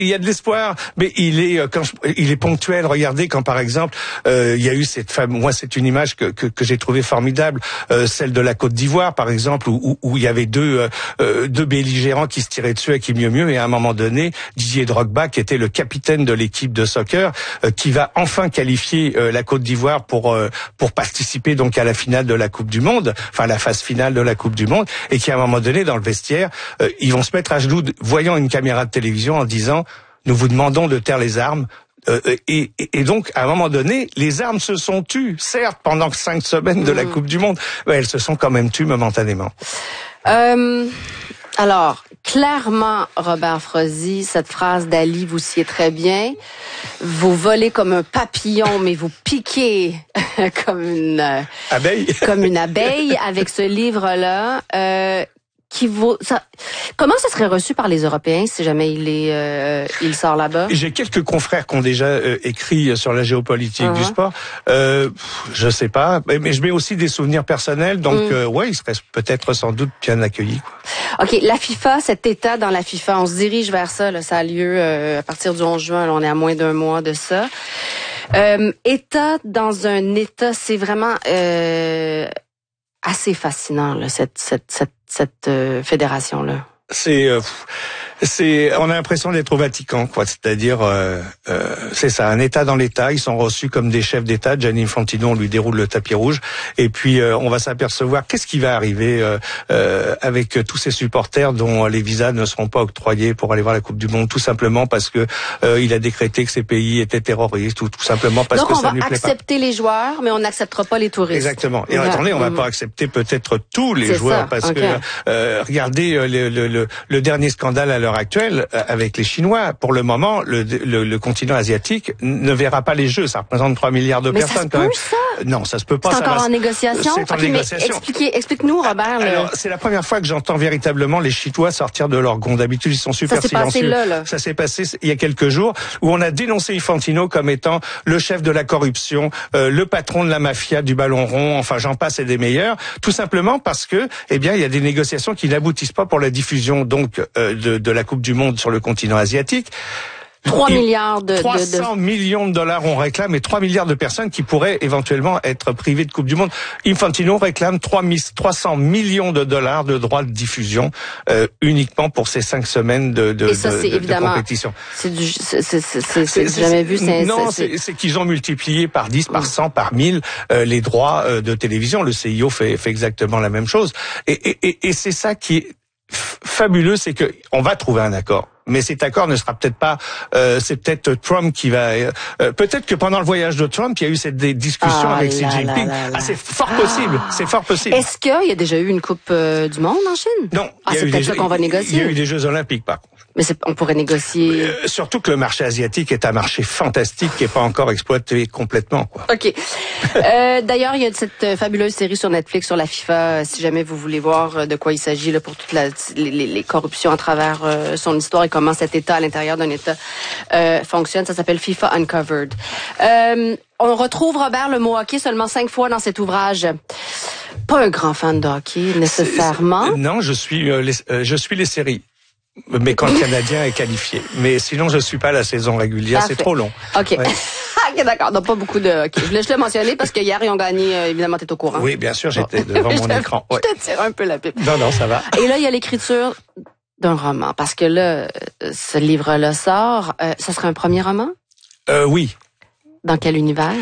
il y a de l'espoir, mais il est ponctuel. Regardez quand par exemple il y a eu cette femme. Moi, c'est une image que j'ai trouvée formidable, celle de la Côte d'Ivoire par exemple, où il y avait deux belligérants qui se tiraient dessus à qui mieux, et à un moment donné, Didier Drogba, qui était le capitaine de l'équipe de soccer, qui va enfin qualifier la Côte d'Ivoire pour participer donc à la finale de la Coupe du Monde, enfin la phase finale de la Coupe du Monde, et qui à un moment donné dans le vestiaire, ils vont se mettre à genoux voyant une caméra de télévision en disant « Nous vous demandons de taire les armes ». Et donc, à un moment donné, les armes se sont tues, certes, pendant 5 semaines de la Coupe du Monde, mais elles se sont quand même tues momentanément. Alors, clairement, Robert Frozy, cette phrase d'Ali, vous sied très bien. Vous volez comme un papillon, mais vous piquez comme une abeille. Comme une abeille avec ce livre-là. Comment ça serait reçu par les Européens si jamais il sort là-bas? J'ai quelques confrères qui ont déjà écrit sur la géopolitique du sport. Je sais pas, mais je mets aussi des souvenirs personnels, donc ouais, il serait peut-être sans doute bien accueilli, quoi. OK, la FIFA, cet état dans la FIFA, on se dirige vers ça, là, ça a lieu à partir du 11 juin, là, on est à moins d'un mois de ça. État dans un état, c'est vraiment assez fascinant, là, cette fédération-là. On a l'impression d'être au Vatican, quoi. C'est-à-dire, c'est ça, un État dans l'État. Ils sont reçus comme des chefs d'État. Gianni Infantino, on lui déroule le tapis rouge. Et puis, on va s'apercevoir qu'est-ce qui va arriver avec tous ces supporters dont les visas ne seront pas octroyés pour aller voir la Coupe du Monde, tout simplement parce que il a décrété que ces pays étaient terroristes, ou tout simplement parce que ça ne lui plaît pas. Donc, on va accepter les joueurs, mais on n'acceptera pas les touristes. Exactement. Et attendez, on va pas accepter peut-être tous les joueurs, parce que regardez le dernier scandale à l'heure actuelle avec les Chinois. Pour le moment, le continent asiatique ne verra pas les Jeux. Ça représente 3 milliards de personnes quand même. Ça? Non, ça se peut pas. C'est encore en négociation? C'est en négociation. Mais explique-nous, Robert. Alors, c'est la première fois que j'entends véritablement les Chinois sortir de leur gond. D'habitude, ils sont super silencieux. Ça s'est passé il y a quelques jours, où on a dénoncé Infantino comme étant le chef de la corruption, le patron de la mafia du ballon rond, enfin j'en passe et des meilleurs, tout simplement parce que, eh bien, il y a des négociations qui n'aboutissent pas pour la diffusion donc de la Coupe du Monde sur le continent asiatique. 3 milliards 300 millions de dollars on réclame, et 3 milliards de personnes qui pourraient éventuellement être privées de Coupe du Monde. Infantino réclame 300 millions de dollars de droits de diffusion uniquement pour ces 5 semaines de compétition. C'est jamais vu. C'est qu'ils ont multiplié par 10, par 100, par 1000 les droits de télévision. Le CIO fait exactement la même chose. Et c'est ça qui est fabuleux, c'est que on va trouver un accord. Mais cet accord ne sera peut-être pas. C'est peut-être Trump qui va. Peut-être que pendant le voyage de Trump, il y a eu cette discussion avec Xi Jinping. C'est fort possible. C'est fort possible. Est-ce qu'il y a déjà eu une Coupe du Monde en Chine? Non. C'est peut-être ça qu'on va négocier. Il y a eu des Jeux Olympiques, par contre. Mais on pourrait négocier. Surtout que le marché asiatique est un marché fantastique qui n'est pas encore exploité complètement, quoi. OK. D'ailleurs, il y a cette fabuleuse série sur Netflix sur la FIFA. Si jamais vous voulez voir de quoi il s'agit là pour toutes les corruptions à travers son histoire et comment cet État à l'intérieur d'un État fonctionne, ça s'appelle FIFA Uncovered. On retrouve Robert le mot hockey seulement 5 fois dans cet ouvrage. Pas un grand fan de hockey nécessairement. Non, je suis les séries. Mais quand le Canadien est qualifié. Mais sinon, je suis pas à la saison régulière. Parfait. C'est trop long. OK. Ouais. OK, d'accord. Donc, pas beaucoup de hockey. Je l'ai mentionné parce que hier, ils ont gagné. Évidemment, t'es au courant. Oui, bien sûr, j'étais devant mon écran. Ouais. Je te tire un peu la pipe. Non, ça va. Et là, il y a l'écriture d'un roman. Parce que là, ce livre-là sort. Ça serait un premier roman? Oui. Dans quel univers?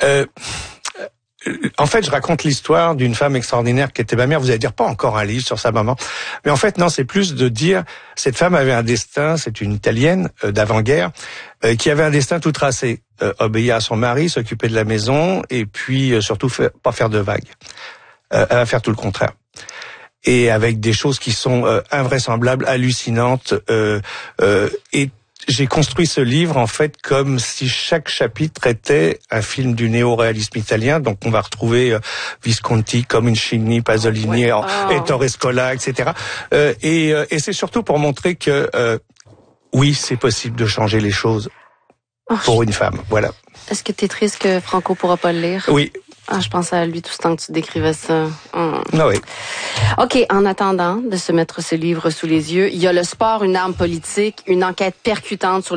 En fait, je raconte l'histoire d'une femme extraordinaire qui était ma mère. Vous allez dire pas encore un livre sur sa maman, mais en fait non, c'est plus de dire cette femme avait un destin. C'est une Italienne d'avant-guerre qui avait un destin tout tracé, obéir à son mari, s'occuper de la maison et puis surtout pas faire de vagues. Elle va faire tout le contraire. Et avec des choses qui sont invraisemblables, hallucinantes et j'ai construit ce livre en fait comme si chaque chapitre était un film du néo-réalisme italien. Donc on va retrouver Visconti, Comencini, Pasolini, Ettore Scola, etc. Et c'est surtout pour montrer que oui, c'est possible de changer les choses pour une femme. Voilà. Est-ce que t'es triste que Franco pourra pas le lire? Oui. Ah, je pensais à lui tout ce temps que tu décrivais ça. Ah oui. OK, en attendant de se mettre ce livre sous les yeux, il y a Le sport, une arme politique, une enquête percutante sur